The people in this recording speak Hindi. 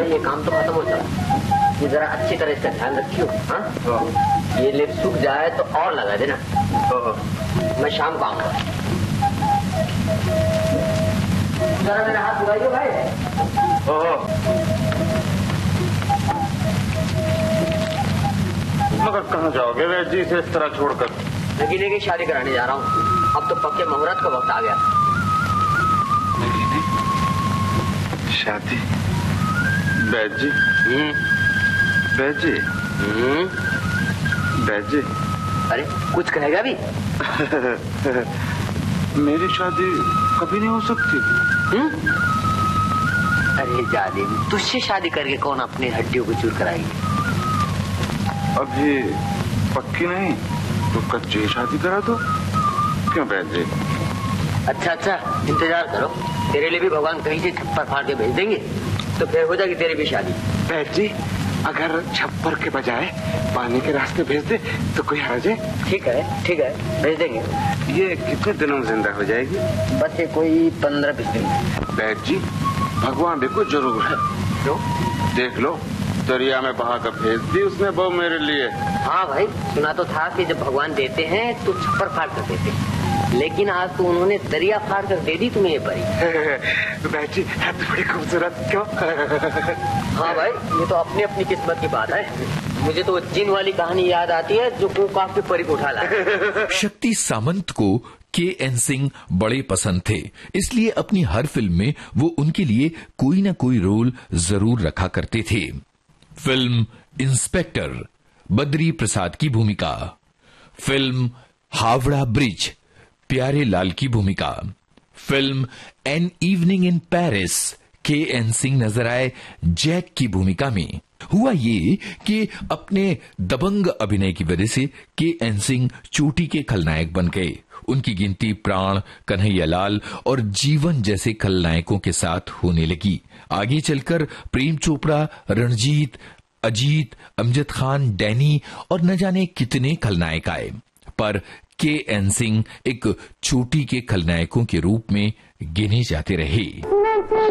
ये काम तो खत्म हो चला। ये जरा अच्छी तरह इसका ध्यान रखियो। हाँ, ये लिप सूख जाए तो और लगा देना। मैं शाम को आऊंगा। जरा मेरा हाथ बुलाइए भाई। मगर कहाँ जाओगे वैद जी से इस तरह छोड़कर? नगीने की शादी कराने जा रहा हूँ। अब तो पक्के मुहूर्त का वक्त आ गया। नगीने शादी? वैद जी, वैद जी, वैद जी। अरे कुछ कहेगा भी? मेरी शादी कभी नहीं हो सकती। अरे जालिम, तुझसे शादी करके कौन अपनी हड्डियों को चूर कराएगी? अभी पक्की नहीं तो कच्ची शादी करा दो। क्यों वैद जी? अच्छा, इंतजार करो। तेरे लिए भी भगवान कहीं से छप्पर फाड़ के भेज देंगे, तो फिर हो जाएगी तेरी भी शादी। वैद जी, अगर छप्पर के बजाय पानी के रास्ते भेज दे तो कोई हर्ज है? ठीक है, भेज देंगे। ये कितने दिनों में जिंदा हो जाएगी? बस ये कोई 15-20 दिन। वैद जी, भगवान भी कुछ जरूर है। क्यों? देख लो, दरिया में बहा कर भेज दी उसने बहू मेरे लिए। हाँ भाई, सुना तो था कि जब भगवान देते हैं तो छप्पर फाड़ कर देते हैं, लेकिन आज तो उन्होंने दरिया फाड़ कर दे दी तुम्हें ये परी। बैची है तो बड़ी खूबसूरत। क्यों? हाँ भाई, ये तो अपनी अपनी किस्मत की बात है। मुझे तो जिन वाली कहानी याद आती है जो कोकाक की परी को उठा लाए। शक्ति सामंत को के.एन. सिंह बड़े पसंद थे, इसलिए अपनी हर फिल्म में वो उनके लिए कोई न कोई रोल जरूर रखा करते थे। फिल्म इंस्पेक्टर बद्री प्रसाद की भूमिका, फिल्म हावड़ा ब्रिज प्यारे लाल की भूमिका, film an evening in Paris K. N.. Singh नजर आए जैक की भूमिका में। हुआ ये कि अपने दबंग अभिनय की वजह से के.एन. सिंह चोटी के खलनायक बन गए। उनकी गिनती प्राण, कन्हैयालाल और जीवन जैसे खलनायकों के साथ होने लगी। आगे चलकर प्रेम चोपड़ा, रणजीत, अजीत, अमजद खान, डैनी और न जाने कितने खलनायक आए, पर के.एन. सिंह एक चोटी के खलनायकों के रूप में गिने जाते रहे।